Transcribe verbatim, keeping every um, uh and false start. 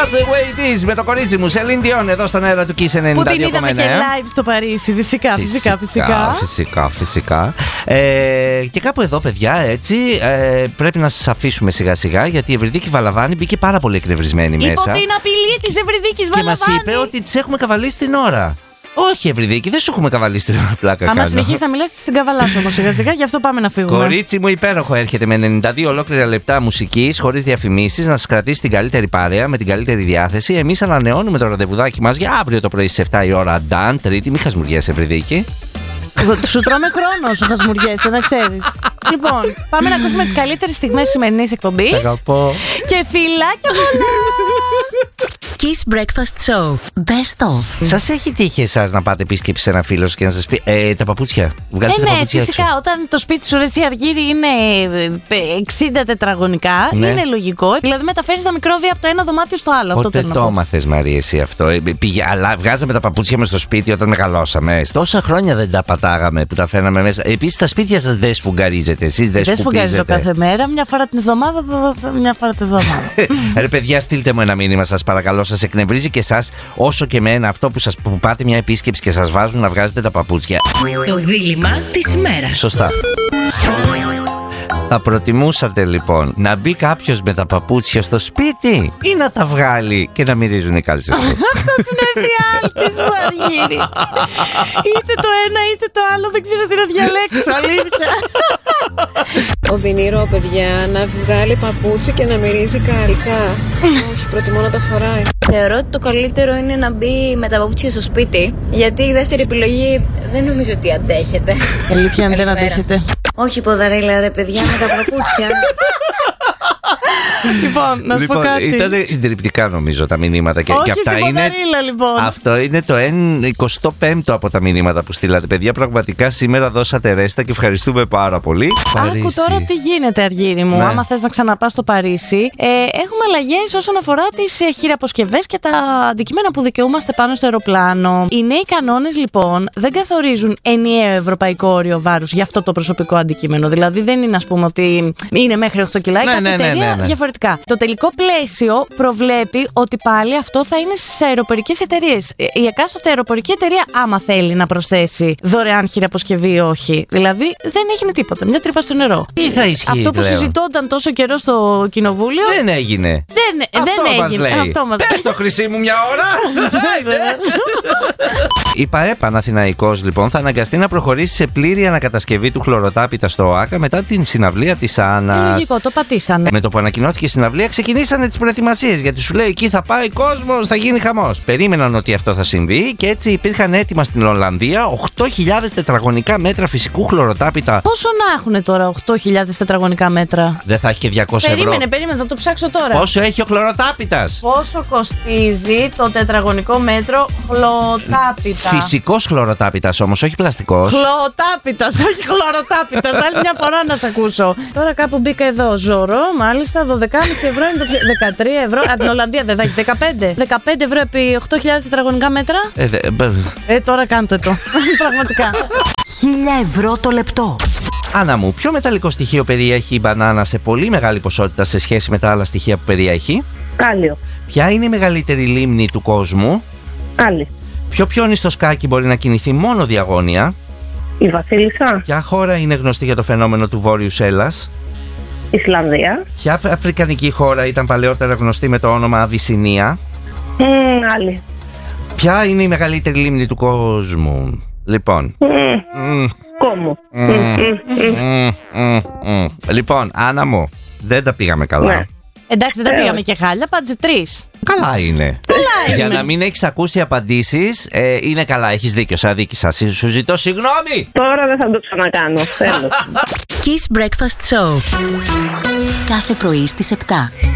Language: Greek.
That's the way it is. Με το κορίτσι μου, Celine Dion, εδώ στον αέρα του Kiss ενενήντα δύο. Που την είδαμε και live στο Παρίσι. Φυσικά, φυσικά, φυσικά. Φυσικά, φυσικά. Ε, και κάπου εδώ, παιδιά, έτσι, ε, πρέπει να σας αφήσουμε σιγά σιγά, γιατί η Ευρυδίκη Βαλαβάνη μπήκε πάρα πολύ εκνευρισμένη μέσα. Υπό την απειλή της Ευρυδίκης Βαλαβάνη. Και μας είπε ότι της έχουμε καβαλήσει την ώρα. Όχι, Ευρυδίκη, δεν σου έχουμε καβαλήσει την ώρα, πλάκα. Άμα συνεχίσει να μιλάς, την καβαλάσω όμως σιγά σιγά, γι' αυτό πάμε να φύγουμε. Κορίτσι μου, υπέροχο έρχεται με ενενήντα δύο ολόκληρα λεπτά μουσικής, χωρίς διαφημίσεις, να σας κρατήσει την καλύτερη παρέα, με την καλύτερη διάθεση. Εμείς ανανεώνουμε το ραντεβουδάκι μας για αύριο το πρωί στις επτά η ώρα. Νταν, Τρίτη, μη χασμουριέσαι, Ευρυδίκη. Σου τρώμε χρόνο όσο χασμουριέσαι, να ξέρεις. Λοιπόν, πάμε να ακούσουμε τις καλύτερες στιγμές σημερινής εκπομπής. Σ' αγαπώ. Και φιλάκια πολλά! Kiss Breakfast Show. Best of. Σας έχει τύχει εσάς να πάτε επίσκεψη σε ένα φίλο και να σας πει ε, τα παπούτσια. Βγάλετε Ε, τα ναι, παπούτσια φυσικά. έξω. Όταν το σπίτι σου, ρε εσύ Αργύρι, είναι εξήντα τετραγωνικά, Ναι. είναι λογικό. Δηλαδή, μεταφέρεις τα μικρόβια από το ένα δωμάτιο στο άλλο. Αυτό Πότε θέλω να το πω. έμαθες, Μαρία, εσύ αυτό? Ε, πήγε, αλλά βγάζαμε τα παπούτσια μας στο σπίτι όταν μεγαλώσαμε. Τόσα χρόνια δεν τα πατάγαμε που τα φέρναμε μέσα. Επίσης, τα σπίτια σας δεν σφουγγαρίζετε. Εσείς δεν Δεν σφουγγαρίζω σκουπίζετε. κάθε μέρα, μια φορά την εβδομάδα, μια φορά την εβδομάδα. Ρε παιδιά, στείλτε μου ένα μήνυμα, σας παρακαλώ. Σας εκνευρίζει και εσάς όσο και εμένα αυτό που, σας, που πάτε μια επίσκεψη και σας βάζουν να βγάζετε τα παπούτσια. Το δίλημμα της ημέρας. Σωστά. Θα προτιμούσατε λοιπόν να μπει κάποιος με τα παπούτσια στο σπίτι ή να τα βγάλει και να μυρίζουν οι κάλτσες του? Αυτός είναι εφιάλτης μου, Αργύρι. Είτε το ένα είτε το άλλο, δεν ξέρω τι να διαλέξω, αλήθεια. Οδυνηρό, παιδιά, να βγάλει παπούτσι και να μυρίζει κάλτσα. Όχι, προτιμώ να τα φοράει. Θεωρώ ότι το καλύτερο είναι να μπει με τα παπούτσια στο σπίτι, γιατί η δεύτερη επιλογή δεν νομίζω ότι αντέχεται. Αλήθεια, αν δεν Καλημέρα. αντέχετε. Όχι ποδαρέλα ρε παιδιά, με τα παπούτσια. Λοιπόν, να σου πω κάτι. Ήταν συντριπτικά νομίζω τα μηνύματα και, Όχι και αυτά στην είναι. ποδαρίλα, λοιπόν. Αυτό είναι το εικοστό πέμπτο από τα μηνύματα που στείλατε. Παιδιά, πραγματικά σήμερα δώσατε ρέστα και ευχαριστούμε πάρα πολύ. Άκου τώρα τι γίνεται, Αργύρι μου. Ναι. Άμα θες να ξαναπάς στο Παρίσι, ε, έχουμε αλλαγές όσον αφορά τις ε, χειραποσκευές και τα αντικείμενα που δικαιούμαστε πάνω στο αεροπλάνο. Οι νέοι κανόνες, λοιπόν, δεν καθορίζουν ενιαίο ευρωπαϊκό όριο βάρους για αυτό το προσωπικό αντικείμενο. Δηλαδή, δεν είναι, ας πούμε, ότι είναι μέχρι οκτώ κιλά. Η Ναι, κάθε ναι, ναι, εταιρεία ναι, ναι. διαφορετικά. Το τελικό πλαίσιο προβλέπει ότι πάλι αυτό θα είναι στις αεροπορικές εταιρείες. Η εκάστοτε αεροπορική εταιρεία, άμα θέλει να προσθέσει δωρεάν χειραποσκευή ή όχι. Δηλαδή, δεν έγινε τίποτα. Μια τρύπα στο νερό. Τι θα ισχύει Αυτό που πλέον? συζητώνταν τόσο καιρό στο κοινοβούλιο. Δεν έγινε. Δεν, Αυτό δεν μας έγινε. λέει. Αυτό μας Πες το, Χρυσή μου, μια ώρα. Η ΠαΕ Παναθηναϊκός λοιπόν θα αναγκαστεί να προχωρήσει σε πλήρη ανακατασκευή του χλωροτάπητα στο ΟΑΚΑ μετά την συναυλία της Είναι Άννας. λογικό, το πατήσανε. Με το που ανακοινώθηκε η συναυλία, ξεκινήσανε τις προετοιμασίες. Γιατί σου λέει εκεί θα πάει κόσμος, θα γίνει χαμός. Περίμεναν ότι αυτό θα συμβεί και έτσι υπήρχαν έτοιμα στην Ολλανδία οκτώ χιλιάδες τετραγωνικά μέτρα φυσικού χλωροτάπητα. Πόσο να έχουν τώρα οκτώ χιλιάδες τετραγωνικά μέτρα? Δεν θα έχει και διακόσια Περίμενε, ευρώ. περίμενε, θα το ψάξω τώρα. Πόσο έχει ο χλωροτάπητας? Πόσο κοστίζει το τετραγωνικό μέτρο χλωροτάπητα? Φυσικός χλωροτάπητας όμως, όχι πλαστικός. Χλωροτάπητας, όχι χλωροτάπητας. Άλλη μια φορά να σε ακούσω. Τώρα κάπου μπήκα εδώ. Ζωρό, μάλιστα, δώδεκα κόμμα πέντε ευρώ είναι το πιο... δεκατρία ευρώ. Από την Ολλανδία δεν θα έχει. δεκαπέντε. δεκαπέντε ευρώ επί οκτώ χιλιάδες τετραγωνικά μέτρα. Ε, δε, μπ, Ε, τώρα κάντε το. Πραγματικά. Χίλια ευρώ το λεπτό. Άννα μου, ποιο μεταλλικό στοιχείο περιέχει η μπανάνα σε πολύ μεγάλη ποσότητα σε σχέση με τα άλλα στοιχεία που περιέχει? Κάλιο. Ποια είναι η μεγαλύτερη λίμνη του κόσμου? Άλλη. Ποιο πιόνι στο σκάκι μπορεί να κινηθεί μόνο διαγώνια? Η Βασίλισσα. Ποια χώρα είναι γνωστή για το φαινόμενο του Βόρειου Σέλλας? Ισλανδία. Ποια αφ- αφρικανική χώρα ήταν παλαιότερα γνωστή με το όνομα Αβυσσινία? Μ, άλλη. Ποια είναι η μεγαλύτερη λίμνη του κόσμου? Λοιπόν. Μ, Μμ, κόμμο. μμ, μμ, μμ, μμ. Λοιπόν, Άννα μου, δεν τα πήγαμε καλά. Ναι. Εντάξει, δεν τα πήγαμε και χάλια, πάντσε τρεις. Καλά είναι. Καλά Για είναι. να μην έχεις ακούσει απαντήσεις, ε, είναι καλά. Έχεις δίκιο, σε αδίκησα. Συ- Σου ζητώ συγγνώμη. Τώρα δεν θα το ξανακάνω. Θέλω. Kiss Breakfast Show. Κάθε πρωί στις επτά.